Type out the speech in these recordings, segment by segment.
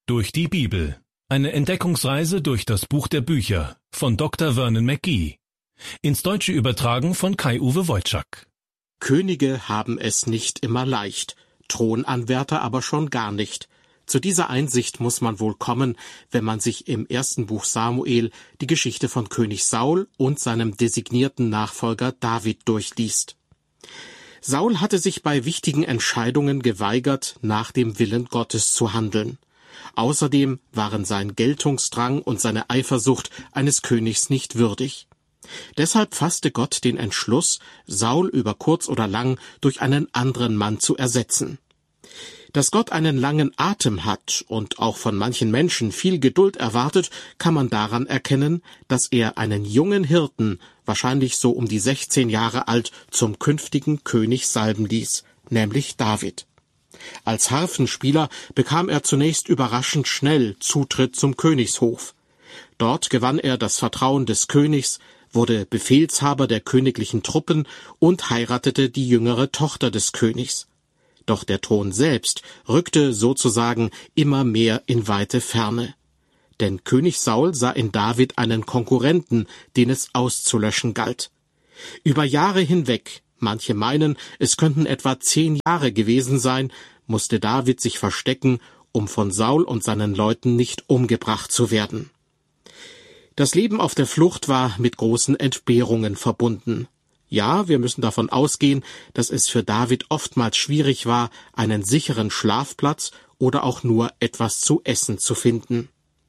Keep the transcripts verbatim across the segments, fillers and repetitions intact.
Durch die Bibel. Eine Entdeckungsreise durch das Buch der Bücher von Doktor Vernon McGee. Ins Deutsche übertragen von Kai-Uwe Wojczak. Könige haben es nicht immer leicht, Thronanwärter aber schon gar nicht. Zu dieser Einsicht muss man wohl kommen, wenn man sich im ersten Buch Samuel die Geschichte von König Saul und seinem designierten Nachfolger David durchliest. Saul hatte sich bei wichtigen Entscheidungen geweigert, nach dem Willen Gottes zu handeln. Außerdem waren sein Geltungsdrang und seine Eifersucht eines Königs nicht würdig. Deshalb fasste Gott den Entschluss, Saul über kurz oder lang durch einen anderen Mann zu ersetzen. Dass Gott einen langen Atem hat und auch von manchen Menschen viel Geduld erwartet, kann man daran erkennen, dass er einen jungen Hirten, wahrscheinlich so um die sechzehn Jahre alt, zum künftigen König salben ließ, nämlich David. Als Harfenspieler bekam er zunächst überraschend schnell Zutritt zum Königshof. Dort gewann er das Vertrauen des Königs, wurde Befehlshaber der königlichen Truppen und heiratete die jüngere Tochter des Königs. Doch der Thron selbst rückte sozusagen immer mehr in weite Ferne. Denn König Saul sah in David einen Konkurrenten, den es auszulöschen galt. Über Jahre hinweg, manche meinen, es könnten etwa zehn Jahre gewesen sein, musste David sich verstecken, um von Saul und seinen Leuten nicht umgebracht zu werden. Das Leben auf der Flucht war mit großen Entbehrungen verbunden. Ja, wir müssen davon ausgehen, dass es für David oftmals schwierig war, einen sicheren Schlafplatz oder auch nur etwas zu essen zu finden.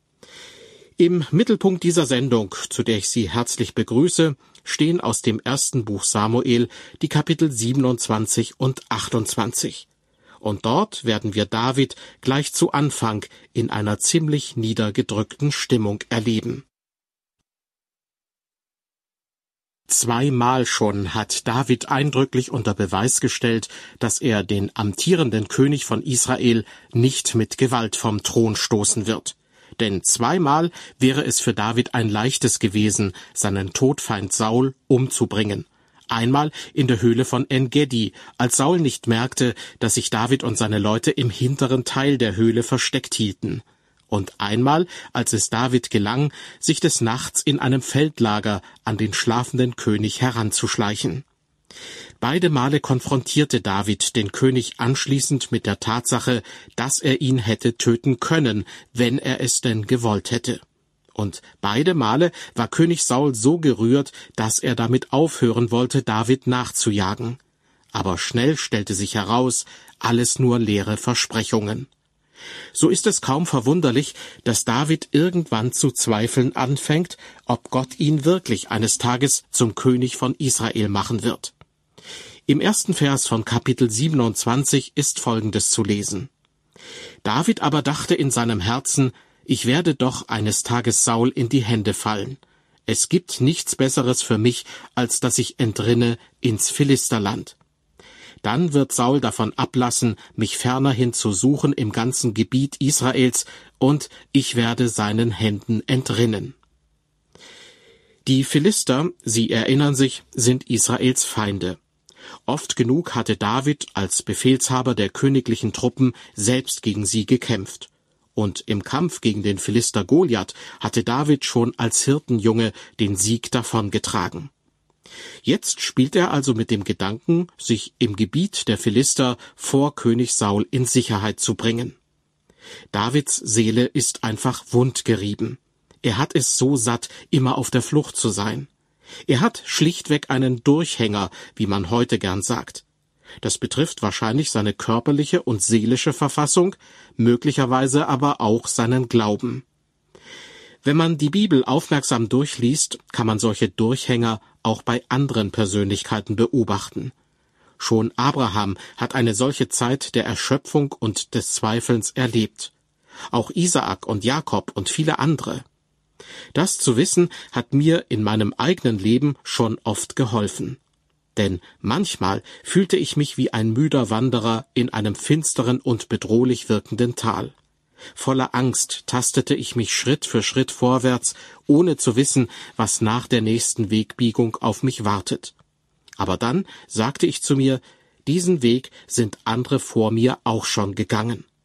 Im Mittelpunkt dieser Sendung, zu der ich Sie herzlich begrüße, stehen aus dem ersten Buch Samuel die Kapitel siebenundzwanzig und achtundzwanzig. Und dort werden wir David gleich zu Anfang in einer ziemlich niedergedrückten Stimmung erleben. Zweimal schon hat David eindrücklich unter Beweis gestellt, dass er den amtierenden König von Israel nicht mit Gewalt vom Thron stoßen wird. Denn zweimal wäre es für David ein leichtes gewesen, seinen Todfeind Saul umzubringen. Einmal in der Höhle von En-Gedi, als Saul nicht merkte, dass sich David und seine Leute im hinteren Teil der Höhle versteckt hielten. Und einmal, als es David gelang, sich des Nachts in einem Feldlager an den schlafenden König heranzuschleichen. Beide Male konfrontierte David den König anschließend mit der Tatsache, dass er ihn hätte töten können, wenn er es denn gewollt hätte. Und beide Male war König Saul so gerührt, dass er damit aufhören wollte, David nachzujagen. Aber schnell stellte sich heraus, alles nur leere Versprechungen. So ist es kaum verwunderlich, dass David irgendwann zu zweifeln anfängt, ob Gott ihn wirklich eines Tages zum König von Israel machen wird. Im ersten Vers von Kapitel siebenundzwanzig ist Folgendes zu lesen. David aber dachte in seinem Herzen, ich werde doch eines Tages Saul in die Hände fallen. Es gibt nichts Besseres für mich, als dass ich entrinne ins Philisterland. Dann wird Saul davon ablassen, mich fernerhin zu suchen im ganzen Gebiet Israels, und ich werde seinen Händen entrinnen. Die Philister, Sie erinnern sich, sind Israels Feinde. Oft genug hatte David als Befehlshaber der königlichen Truppen selbst gegen sie gekämpft. Und im Kampf gegen den Philister Goliath hatte David schon als Hirtenjunge den Sieg davongetragen. Jetzt spielt er also mit dem Gedanken, sich im Gebiet der Philister vor König Saul in Sicherheit zu bringen. Davids Seele ist einfach wundgerieben. Er hat es so satt, immer auf der Flucht zu sein. Er hat schlichtweg einen Durchhänger, wie man heute gern sagt. Das betrifft wahrscheinlich seine körperliche und seelische Verfassung, möglicherweise aber auch seinen Glauben. Wenn man die Bibel aufmerksam durchliest, kann man solche Durchhänger auch bei anderen Persönlichkeiten beobachten. Schon Abraham hat eine solche Zeit der Erschöpfung und des Zweifelns erlebt. Auch Isaak und Jakob und viele andere. Das zu wissen, hat mir in meinem eigenen Leben schon oft geholfen. Denn manchmal fühlte ich mich wie ein müder Wanderer in einem finsteren und bedrohlich wirkenden Tal. Voller Angst tastete ich mich Schritt für Schritt vorwärts, ohne zu wissen, was nach der nächsten Wegbiegung auf mich wartet. Aber dann sagte ich zu mir, diesen Weg sind andere vor mir auch schon gegangen.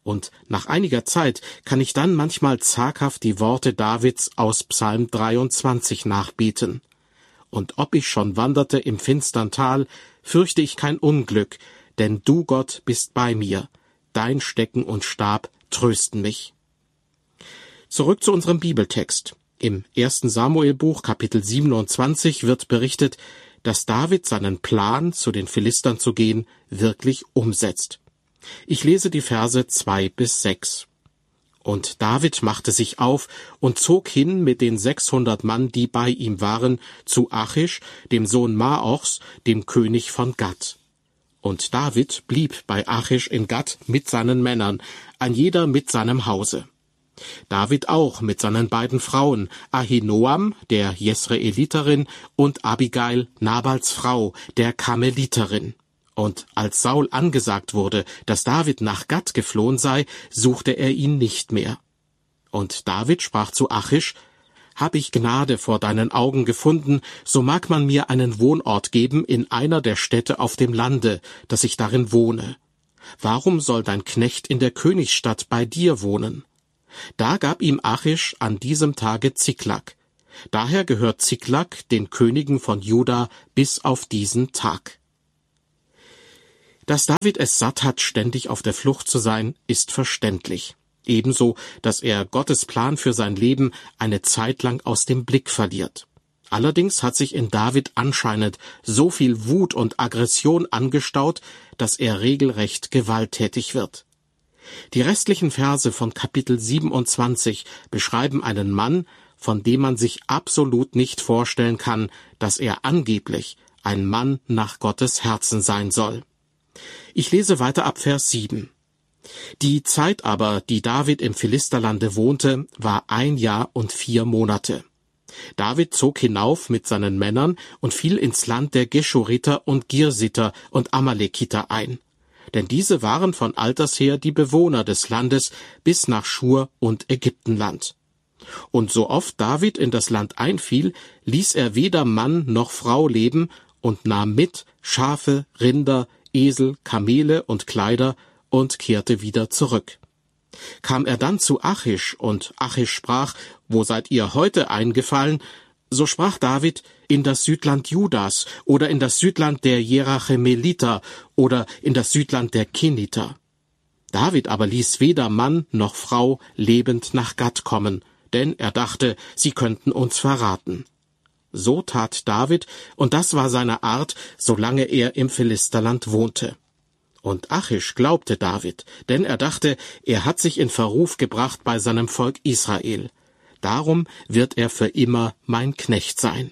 Und nach einiger Zeit kann ich dann manchmal zaghaft die Worte Davids aus Psalm dreiundzwanzig nachbeten. Und ob ich schon wanderte im finstern Tal, fürchte ich kein Unglück, denn du, Gott, bist bei mir. Dein Stecken und Stab trösten mich. Zurück zu unserem Bibeltext. Im ersten Samuelbuch, Kapitel siebenundzwanzig, wird berichtet, dass David seinen Plan, zu den Philistern zu gehen, wirklich umsetzt. Ich lese die Verse zwei bis sechs. Und David machte sich auf und zog hin mit den sechshundert Mann, die bei ihm waren, zu Achish, dem Sohn Maochs, dem König von Gat. Und David blieb bei Achish in Gat mit seinen Männern, ein jeder mit seinem Hause. David auch mit seinen beiden Frauen, Ahinoam, der Jesreeliterin, und Abigail, Nabals Frau, der Karmeliterin. Und als Saul angesagt wurde, dass David nach Gat geflohen sei, suchte er ihn nicht mehr. Und David sprach zu Achish: Hab ich Gnade vor deinen Augen gefunden, so mag man mir einen Wohnort geben in einer der Städte auf dem Lande, dass ich darin wohne. Warum soll dein Knecht in der Königsstadt bei dir wohnen? Da gab ihm Achish an diesem Tage Ziklag. Daher gehört Ziklag den Königen von Juda bis auf diesen Tag. Dass David es satt hat, ständig auf der Flucht zu sein, ist verständlich. Ebenso, dass er Gottes Plan für sein Leben eine Zeit lang aus dem Blick verliert. Allerdings hat sich in David anscheinend so viel Wut und Aggression angestaut, dass er regelrecht gewalttätig wird. Die restlichen Verse von Kapitel siebenundzwanzig beschreiben einen Mann, von dem man sich absolut nicht vorstellen kann, dass er angeblich ein Mann nach Gottes Herzen sein soll. Ich lese weiter ab Vers sieben. Die Zeit aber, die David im Philisterlande wohnte, war ein Jahr und vier Monate. David zog hinauf mit seinen Männern und fiel ins Land der Geschuriter und Girsiter und Amalekiter ein. Denn diese waren von alters her die Bewohner des Landes bis nach Schur und Ägyptenland. Und so oft David in das Land einfiel, ließ er weder Mann noch Frau leben und nahm mit Schafe, Rinder, Esel, Kamele und Kleider und kehrte wieder zurück. Kam er dann zu Achish, und Achish sprach: Wo seid ihr heute eingefallen? So sprach David: In das Südland Judas oder in das Südland der Jerachemeliter oder in das Südland der Keniter. David aber ließ weder Mann noch Frau lebend nach Gat kommen, denn er dachte, sie könnten uns verraten. So tat David, und das war seine Art, solange er im Philisterland wohnte. Und Achish glaubte David, denn er dachte, er hat sich in Verruf gebracht bei seinem Volk Israel. Darum wird er für immer mein Knecht sein.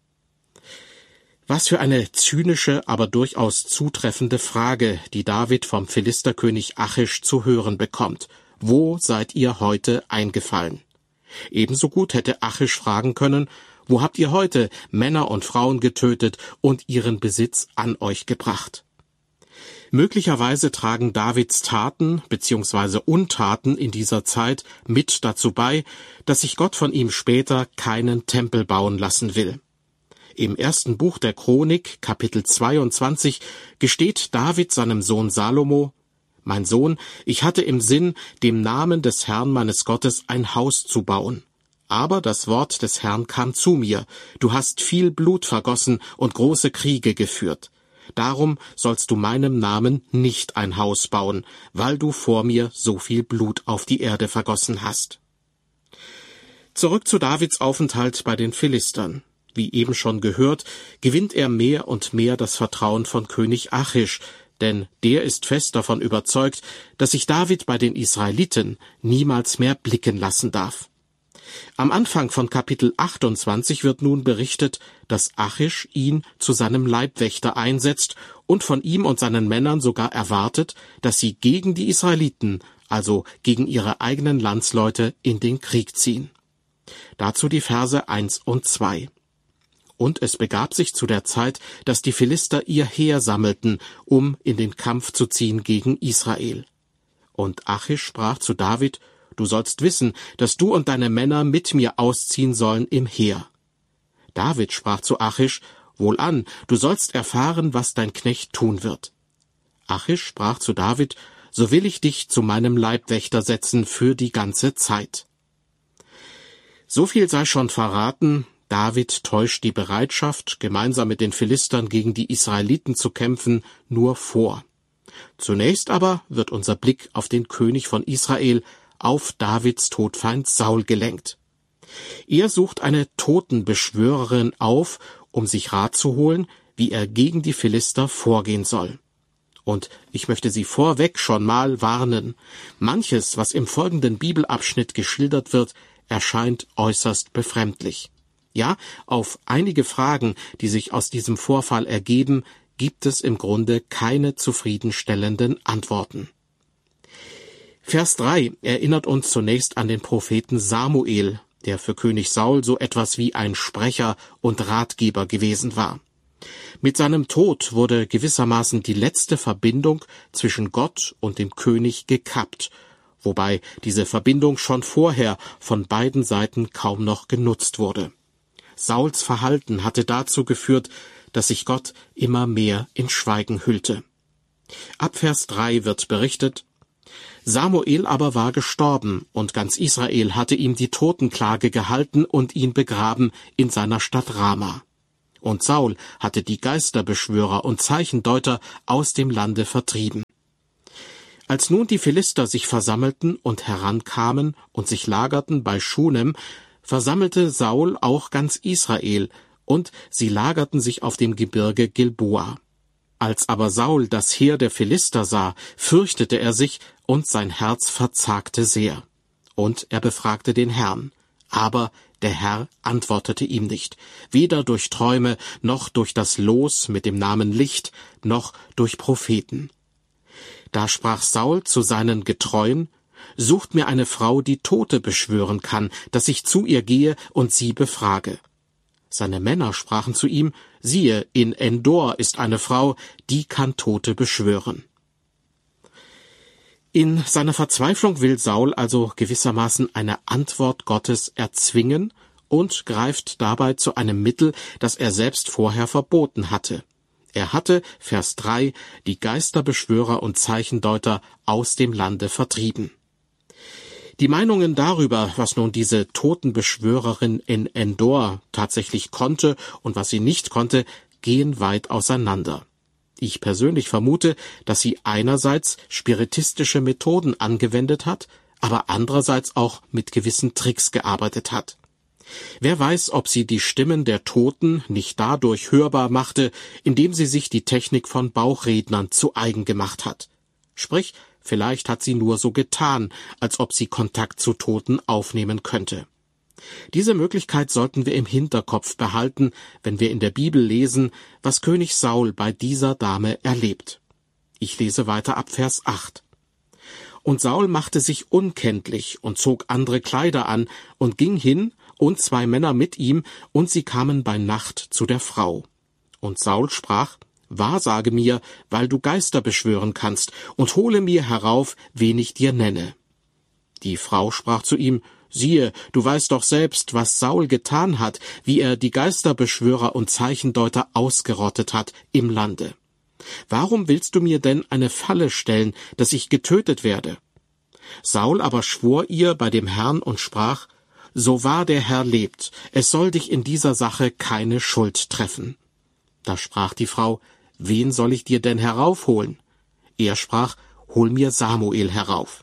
Was für eine zynische, aber durchaus zutreffende Frage, die David vom Philisterkönig Achish zu hören bekommt. Wo seid ihr heute eingefallen? Ebenso gut hätte Achish fragen können: Wo habt ihr heute Männer und Frauen getötet und ihren Besitz an euch gebracht? Möglicherweise tragen Davids Taten bzw. Untaten in dieser Zeit mit dazu bei, dass sich Gott von ihm später keinen Tempel bauen lassen will. Im ersten Buch der Chronik, Kapitel zweiundzwanzig, gesteht David seinem Sohn Salomo: Mein Sohn, ich hatte im Sinn, dem Namen des Herrn meines Gottes ein Haus zu bauen. Aber das Wort des Herrn kam zu mir: Du hast viel Blut vergossen und große Kriege geführt. Darum sollst du meinem Namen nicht ein Haus bauen, weil du vor mir so viel Blut auf die Erde vergossen hast. Zurück zu Davids Aufenthalt bei den Philistern. Wie eben schon gehört, gewinnt er mehr und mehr das Vertrauen von König Achish, denn der ist fest davon überzeugt, dass sich David bei den Israeliten niemals mehr blicken lassen darf. Am Anfang von Kapitel achtundzwanzig wird nun berichtet, dass Achish ihn zu seinem Leibwächter einsetzt und von ihm und seinen Männern sogar erwartet, dass sie gegen die Israeliten, also gegen ihre eigenen Landsleute, in den Krieg ziehen. Dazu die Verse eins und zwei. Und es begab sich zu der Zeit, dass die Philister ihr Heer sammelten, um in den Kampf zu ziehen gegen Israel. Und Achish sprach zu David: Du sollst wissen, dass du und deine Männer mit mir ausziehen sollen im Heer. David sprach zu Achish: Wohlan, du sollst erfahren, was dein Knecht tun wird. Achish sprach zu David: so will ich dich zu meinem Leibwächter setzen für die ganze Zeit. So viel sei schon verraten, David täuscht die Bereitschaft, gemeinsam mit den Philistern gegen die Israeliten zu kämpfen, nur vor. Zunächst aber wird unser Blick auf den König von Israel, auf Davids Todfeind Saul gelenkt. Er sucht eine Totenbeschwörerin auf, um sich Rat zu holen, wie er gegen die Philister vorgehen soll. Und ich möchte Sie vorweg schon mal warnen. Manches, was im folgenden Bibelabschnitt geschildert wird, erscheint äußerst befremdlich. Ja, auf einige Fragen, die sich aus diesem Vorfall ergeben, gibt es im Grunde keine zufriedenstellenden Antworten. Vers drei erinnert uns zunächst an den Propheten Samuel, der für König Saul so etwas wie ein Sprecher und Ratgeber gewesen war. Mit seinem Tod wurde gewissermaßen die letzte Verbindung zwischen Gott und dem König gekappt, wobei diese Verbindung schon vorher von beiden Seiten kaum noch genutzt wurde. Sauls Verhalten hatte dazu geführt, dass sich Gott immer mehr in Schweigen hüllte. Ab Vers drei wird berichtet: Samuel aber war gestorben, und ganz Israel hatte ihm die Totenklage gehalten und ihn begraben in seiner Stadt Rama. Und Saul hatte die Geisterbeschwörer und Zeichendeuter aus dem Lande vertrieben. Als nun die Philister sich versammelten und herankamen und sich lagerten bei Schunem, versammelte Saul auch ganz Israel, und sie lagerten sich auf dem Gebirge Gilboa. Als aber Saul das Heer der Philister sah, fürchtete er sich, und sein Herz verzagte sehr. Und er befragte den Herrn. Aber der Herr antwortete ihm nicht, weder durch Träume, noch durch das Los mit dem Namen Licht, noch durch Propheten. Da sprach Saul zu seinen Getreuen: Sucht mir eine Frau, die Tote beschwören kann, dass ich zu ihr gehe und sie befrage. Seine Männer sprachen zu ihm: Siehe, in Endor ist eine Frau, die kann Tote beschwören. In seiner Verzweiflung will Saul also gewissermaßen eine Antwort Gottes erzwingen und greift dabei zu einem Mittel, das er selbst vorher verboten hatte. Er hatte, Vers drei, die Geisterbeschwörer und Zeichendeuter aus dem Lande vertrieben. Die Meinungen darüber, was nun diese Totenbeschwörerin in Endor tatsächlich konnte und was sie nicht konnte, gehen weit auseinander. Ich persönlich vermute, dass sie einerseits spiritistische Methoden angewendet hat, aber andererseits auch mit gewissen Tricks gearbeitet hat. Wer weiß, ob sie die Stimmen der Toten nicht dadurch hörbar machte, indem sie sich die Technik von Bauchrednern zu eigen gemacht hat. Sprich, vielleicht hat sie nur so getan, als ob sie Kontakt zu Toten aufnehmen könnte. Diese Möglichkeit sollten wir im Hinterkopf behalten, wenn wir in der Bibel lesen, was König Saul bei dieser Dame erlebt. Ich lese weiter ab Vers acht. Und Saul machte sich unkenntlich und zog andere Kleider an und ging hin, und zwei Männer mit ihm, und sie kamen bei Nacht zu der Frau. Und Saul sprach: Wahrsage mir, weil du Geister beschwören kannst, und hole mir herauf, wen ich dir nenne. Die Frau sprach zu ihm: Siehe, du weißt doch selbst, was Saul getan hat, wie er die Geisterbeschwörer und Zeichendeuter ausgerottet hat im Lande. Warum willst du mir denn eine Falle stellen, dass ich getötet werde? Saul aber schwor ihr bei dem Herrn und sprach: So wahr der Herr lebt, es soll dich in dieser Sache keine Schuld treffen. Da sprach die Frau: Wen soll ich dir denn heraufholen? Er sprach: Hol mir Samuel herauf.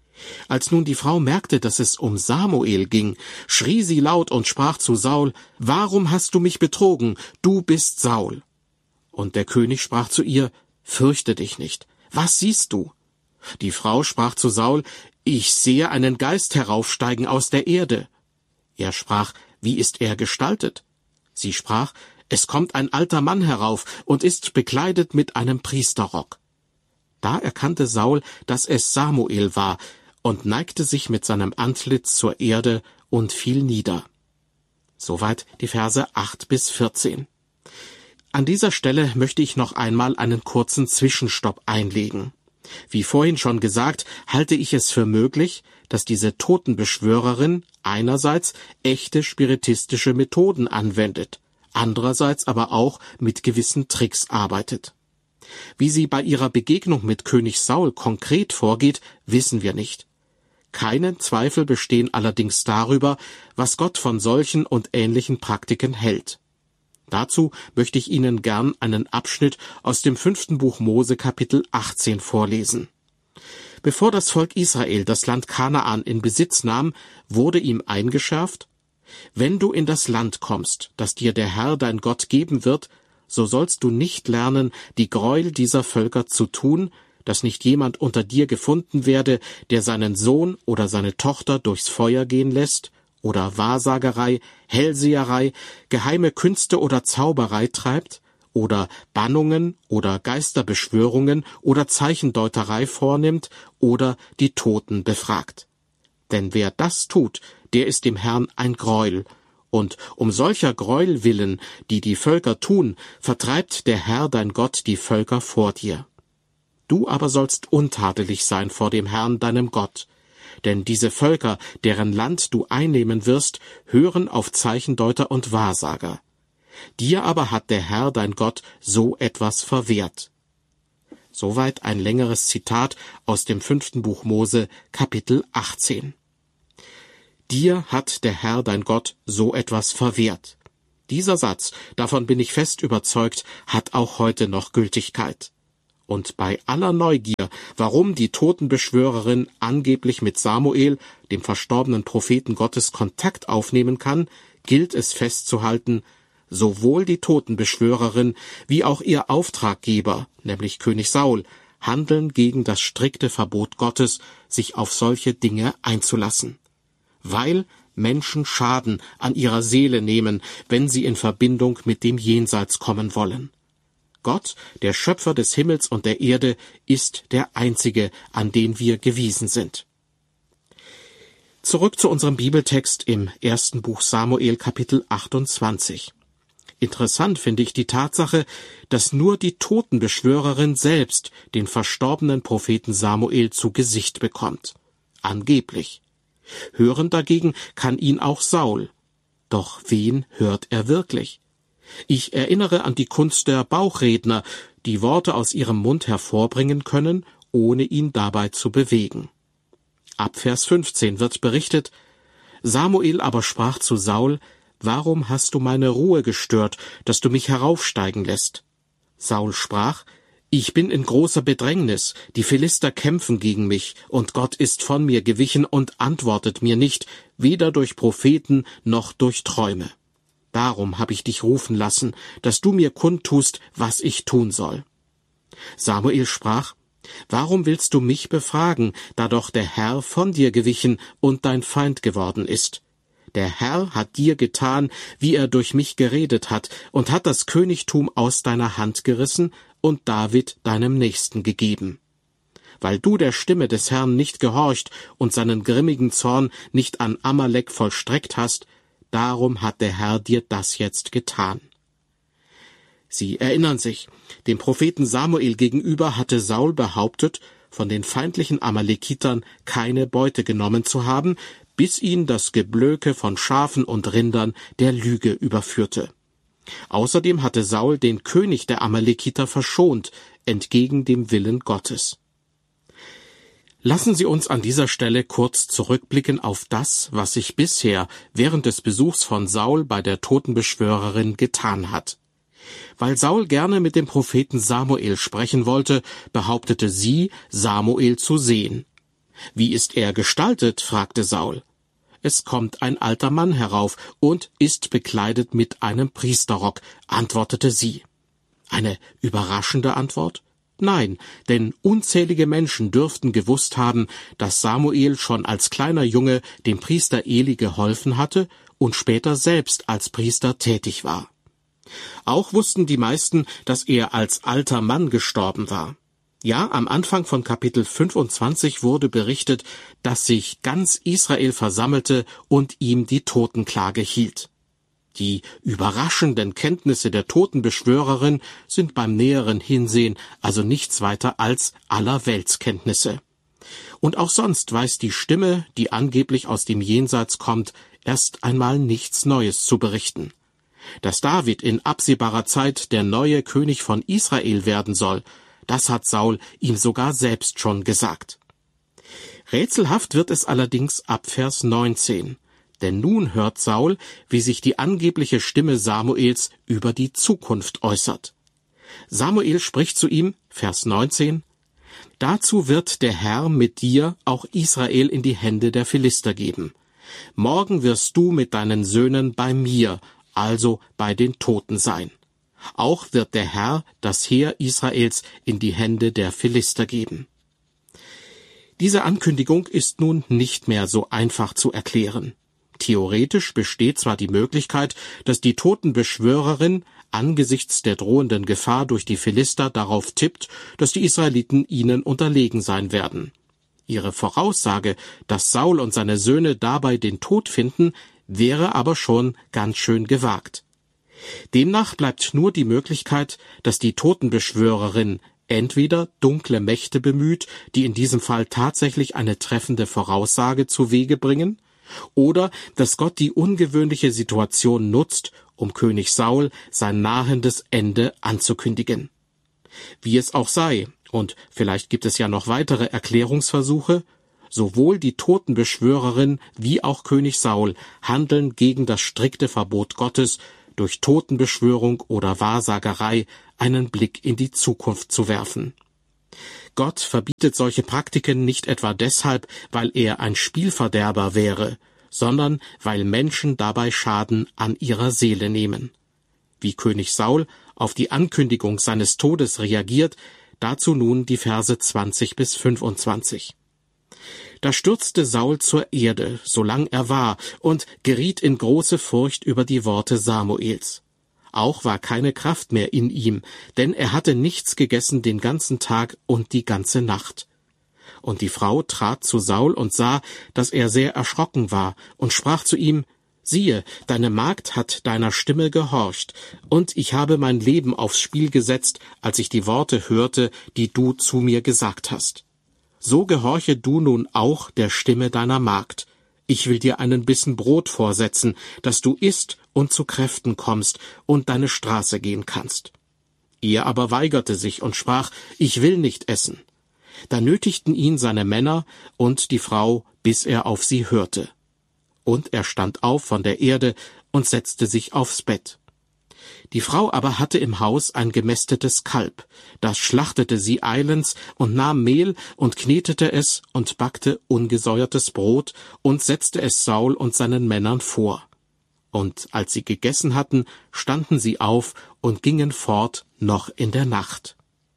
Als nun die Frau merkte, dass es um Samuel ging, schrie sie laut und sprach zu Saul: Warum hast du mich betrogen? Du bist Saul. Und der König sprach zu ihr: Fürchte dich nicht. Was siehst du? Die Frau sprach zu Saul: Ich sehe einen Geist heraufsteigen aus der Erde. Er sprach: Wie ist er gestaltet? Sie sprach: Es kommt ein alter Mann herauf und ist bekleidet mit einem Priesterrock. Da erkannte Saul, dass es Samuel war, und neigte sich mit seinem Antlitz zur Erde und fiel nieder. Soweit die Verse acht bis vierzehn. An dieser Stelle möchte ich noch einmal einen kurzen Zwischenstopp einlegen. Wie vorhin schon gesagt, halte ich es für möglich, dass diese Totenbeschwörerin einerseits echte spiritistische Methoden anwendet, andererseits aber auch mit gewissen Tricks arbeitet. Wie sie bei ihrer Begegnung mit König Saul konkret vorgeht, wissen wir nicht. Keine Zweifel bestehen allerdings darüber, was Gott von solchen und ähnlichen Praktiken hält. Dazu möchte ich Ihnen gern einen Abschnitt aus dem fünften Buch Mose Kapitel achtzehn vorlesen. Bevor das Volk Israel das Land Kanaan in Besitz nahm, wurde ihm eingeschärft: Wenn du in das Land kommst, das dir der Herr dein Gott geben wird, so sollst du nicht lernen, die Gräuel dieser Völker zu tun, dass nicht jemand unter dir gefunden werde, der seinen Sohn oder seine Tochter durchs Feuer gehen lässt, oder Wahrsagerei, Hellseherei, geheime Künste oder Zauberei treibt, oder Bannungen oder Geisterbeschwörungen oder Zeichendeuterei vornimmt oder die Toten befragt. Denn wer das tut, der ist dem Herrn ein Greuel, und um solcher Greuel willen, die die Völker tun, vertreibt der Herr dein Gott die Völker vor dir. Du aber sollst untadelig sein vor dem Herrn deinem Gott, denn diese Völker, deren Land du einnehmen wirst, hören auf Zeichendeuter und Wahrsager. Dir aber hat der Herr dein Gott so etwas verwehrt. Soweit ein längeres Zitat aus dem fünften Buch Mose, Kapitel achtzehn. Dir hat der Herr dein Gott so etwas verwehrt. Dieser Satz, davon bin ich fest überzeugt, hat auch heute noch Gültigkeit. Und bei aller Neugier, warum die Totenbeschwörerin angeblich mit Samuel, dem verstorbenen Propheten Gottes, Kontakt aufnehmen kann, gilt es festzuhalten: Sowohl die Totenbeschwörerin wie auch ihr Auftraggeber, nämlich König Saul, handeln gegen das strikte Verbot Gottes, sich auf solche Dinge einzulassen. Weil Menschen Schaden an ihrer Seele nehmen, wenn sie in Verbindung mit dem Jenseits kommen wollen. Gott, der Schöpfer des Himmels und der Erde, ist der Einzige, an den wir gewiesen sind. Zurück zu unserem Bibeltext im ersten Buch Samuel, Kapitel achtundzwanzig. Interessant finde ich die Tatsache, dass nur die Totenbeschwörerin selbst den verstorbenen Propheten Samuel zu Gesicht bekommt. Angeblich. Hören dagegen kann ihn auch Saul. Doch wen hört er wirklich? Ich erinnere an die Kunst der Bauchredner, die Worte aus ihrem Mund hervorbringen können, ohne ihn dabei zu bewegen. Ab Vers fünfzehn wird berichtet: Samuel aber sprach zu Saul: Warum hast du meine Ruhe gestört, dass du mich heraufsteigen lässt? Saul sprach: Ich bin in großer Bedrängnis, die Philister kämpfen gegen mich, und Gott ist von mir gewichen und antwortet mir nicht, weder durch Propheten noch durch Träume. Darum habe ich dich rufen lassen, dass du mir kundtust, was ich tun soll. Samuel sprach: Warum willst du mich befragen, da doch der Herr von dir gewichen und dein Feind geworden ist? Der Herr hat dir getan, wie er durch mich geredet hat, und hat das Königtum aus deiner Hand gerissen und David deinem Nächsten gegeben. Weil du der Stimme des Herrn nicht gehorcht und seinen grimmigen Zorn nicht an Amalek vollstreckt hast, darum hat der Herr dir das jetzt getan. Sie erinnern sich, dem Propheten Samuel gegenüber hatte Saul behauptet, von den feindlichen Amalekitern keine Beute genommen zu haben, bis ihn das Geblöke von Schafen und Rindern der Lüge überführte. Außerdem hatte Saul den König der Amalekiter verschont, entgegen dem Willen Gottes. Lassen Sie uns an dieser Stelle kurz zurückblicken auf das, was sich bisher während des Besuchs von Saul bei der Totenbeschwörerin getan hat. Weil Saul gerne mit dem Propheten Samuel sprechen wollte, behauptete sie, Samuel zu sehen. »Wie ist er gestaltet?« fragte Saul. »Es kommt ein alter Mann herauf und ist bekleidet mit einem Priesterrock«, antwortete sie. Eine überraschende Antwort? Nein, denn unzählige Menschen dürften gewusst haben, dass Samuel schon als kleiner Junge dem Priester Eli geholfen hatte und später selbst als Priester tätig war. Auch wussten die meisten, dass er als alter Mann gestorben war. Ja, am Anfang von Kapitel fünfundzwanzig wurde berichtet, dass sich ganz Israel versammelte und ihm die Totenklage hielt. Die überraschenden Kenntnisse der Totenbeschwörerin sind beim näheren Hinsehen also nichts weiter als Allerweltskenntnisse. Und auch sonst weiß die Stimme, die angeblich aus dem Jenseits kommt, erst einmal nichts Neues zu berichten. Dass David in absehbarer Zeit der neue König von Israel werden soll, Das hat Saul ihm sogar selbst schon gesagt. Rätselhaft wird es allerdings ab Vers neunzehn. Denn nun hört Saul, wie sich die angebliche Stimme Samuels über die Zukunft äußert. Samuel spricht zu ihm, Vers neunzehn, Dazu wird der Herr mit dir auch Israel in die Hände der Philister geben. Morgen wirst du mit deinen Söhnen bei mir, also bei den Toten sein. Auch wird der Herr das Heer Israels in die Hände der Philister geben. Diese Ankündigung ist nun nicht mehr so einfach zu erklären. Theoretisch besteht zwar die Möglichkeit, dass die Totenbeschwörerin angesichts der drohenden Gefahr durch die Philister darauf tippt, dass die Israeliten ihnen unterlegen sein werden. Ihre Voraussage, dass Saul und seine Söhne dabei den Tod finden, wäre aber schon ganz schön gewagt. Demnach bleibt nur die Möglichkeit, dass die Totenbeschwörerin entweder dunkle Mächte bemüht, die in diesem Fall tatsächlich eine treffende Voraussage zu Wege bringen, oder dass Gott die ungewöhnliche Situation nutzt, um König Saul sein nahendes Ende anzukündigen. Wie es auch sei, und vielleicht gibt es ja noch weitere Erklärungsversuche, sowohl die Totenbeschwörerin wie auch König Saul handeln gegen das strikte Verbot Gottes, durch Totenbeschwörung oder Wahrsagerei einen Blick in die Zukunft zu werfen. Gott verbietet solche Praktiken nicht etwa deshalb, weil er ein Spielverderber wäre, sondern weil Menschen dabei Schaden an ihrer Seele nehmen. Wie König Saul auf die Ankündigung seines Todes reagiert, dazu nun die Verse zwanzig bis fünfundzwanzig. Da stürzte Saul zur Erde, solang er war, und geriet in große Furcht über die Worte Samuels. Auch war keine Kraft mehr in ihm, denn er hatte nichts gegessen den ganzen Tag und die ganze Nacht. Und die Frau trat zu Saul und sah, dass er sehr erschrocken war, und sprach zu ihm, »Siehe, deine Magd hat deiner Stimme gehorcht, und ich habe mein Leben aufs Spiel gesetzt, als ich die Worte hörte, die du zu mir gesagt hast. So gehorche du nun auch der Stimme deiner Magd. Ich will dir einen Bissen Brot vorsetzen, dass du isst und zu Kräften kommst und deine Straße gehen kannst.« Er aber weigerte sich und sprach, »Ich will nicht essen.« Da nötigten ihn seine Männer und die Frau, bis er auf sie hörte. Und er stand auf von der Erde und setzte sich aufs Bett. Die Frau aber hatte im Haus ein gemästetes Kalb, das schlachtete sie eilends und nahm Mehl und knetete es und backte ungesäuertes Brot und setzte es Saul und seinen Männern vor. Und als sie gegessen hatten, standen sie auf und gingen fort noch in der Nacht.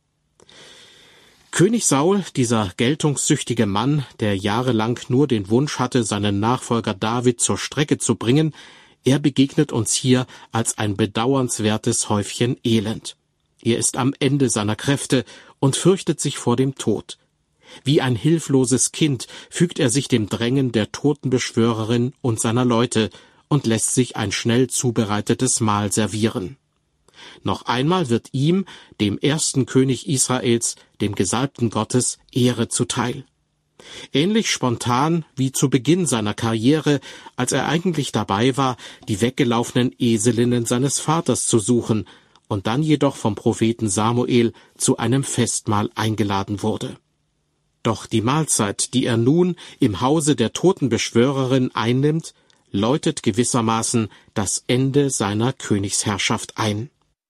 König Saul, dieser geltungssüchtige Mann, der jahrelang nur den Wunsch hatte, seinen Nachfolger David zur Strecke zu bringen, er begegnet uns hier als ein bedauernswertes Häufchen Elend. Er ist am Ende seiner Kräfte und fürchtet sich vor dem Tod. Wie ein hilfloses Kind fügt er sich dem Drängen der Totenbeschwörerin und seiner Leute und lässt sich ein schnell zubereitetes Mahl servieren. Noch einmal wird ihm, dem ersten König Israels, dem Gesalbten Gottes, Ehre zuteil. Ähnlich spontan wie zu Beginn seiner Karriere, als er eigentlich dabei war, die weggelaufenen Eselinnen seines Vaters zu suchen und dann jedoch vom Propheten Samuel zu einem Festmahl eingeladen wurde. Doch die Mahlzeit, die er nun im Hause der Totenbeschwörerin einnimmt, läutet gewissermaßen das Ende seiner Königsherrschaft ein.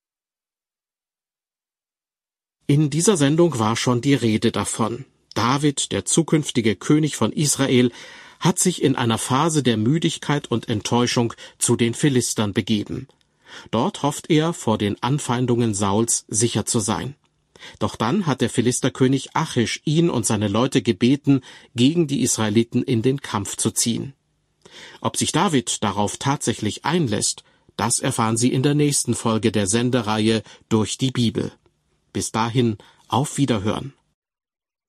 In dieser Sendung war schon die Rede davon. David, der zukünftige König von Israel, hat sich in einer Phase der Müdigkeit und Enttäuschung zu den Philistern begeben. Dort hofft er, vor den Anfeindungen Sauls sicher zu sein. Doch dann hat der Philisterkönig Achish ihn und seine Leute gebeten, gegen die Israeliten in den Kampf zu ziehen. Ob sich David darauf tatsächlich einlässt, das erfahren Sie in der nächsten Folge der Sendereihe Durch die Bibel. Bis dahin, auf Wiederhören.